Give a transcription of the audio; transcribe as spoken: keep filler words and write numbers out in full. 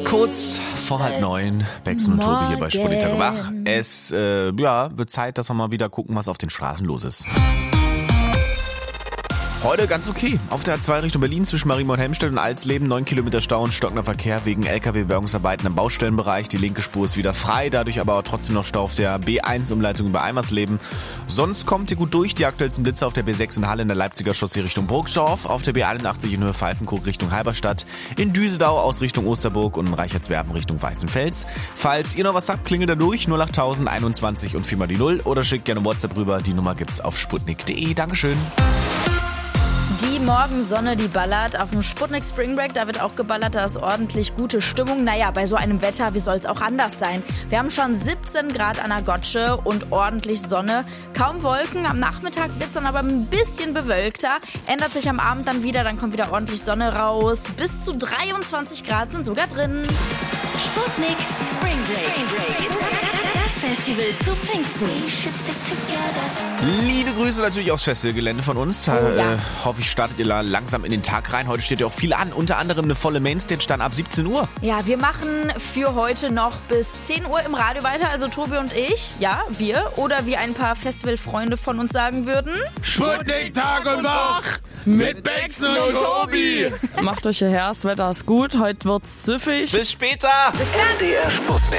Kurz vor halb neun, Bex und Tobi hier bei Sputnik Tag wach. Es äh, ja, wird Zeit, dass wir mal wieder gucken, was auf den Straßen los ist. Heute ganz okay. Auf der A zwei Richtung Berlin zwischen Marienborn und Helmstedt und Alsleben neun Kilometer Stau und stockender Verkehr wegen L K W-Bergungsarbeiten im Baustellenbereich. Die linke Spur ist wieder frei, dadurch aber auch trotzdem noch Stau auf der B eins Umleitung über Eimersleben. Sonst kommt ihr gut durch. Die aktuellsten Blitze auf der B sechs in Halle in der Leipziger Chaussee Richtung Burgdorf, auf der B einundachtzig in Höhe Pfeifenkrug Richtung Halberstadt, in Düsedau aus Richtung Osterburg und in Reichertswerden Richtung Weißenfels. Falls ihr noch was habt, klingelt da durch null acht null null einundzwanzig und viermal die null oder schickt gerne WhatsApp rüber. Die Nummer gibt's auf sputnik punkt de. Dankeschön. Die Morgensonne, die ballert auf dem Sputnik Spring Break, da wird auch geballert, da ist ordentlich gute Stimmung. Naja, bei so einem Wetter, wie soll es auch anders sein? Wir haben schon siebzehn Grad an der Gotsche und ordentlich Sonne. Kaum Wolken, am Nachmittag wird es dann aber ein bisschen bewölkter. Ändert sich am Abend dann wieder, dann kommt wieder ordentlich Sonne raus. Bis zu dreiundzwanzig Grad sind sogar drin. Sputnik Spring Break. Das Festival zu Pfingsten. Liebe Grüße natürlich aufs Festivalgelände von uns. Da Oh, ja. äh, hoffe ich, startet ihr langsam in den Tag rein. Heute steht ja auch viel an. Unter anderem eine volle Mainstage dann ab siebzehn Uhr. Ja, wir machen für heute noch bis zehn Uhr im Radio weiter, also Tobi und ich. Ja, wir. Oder wie ein paar Festivalfreunde von uns sagen würden. Sputnik Tag und Wach mit Bex und Tobi. Macht euch hierher, das Wetter ist gut, heute wird's süffig. Bis später! R D R Sputnik.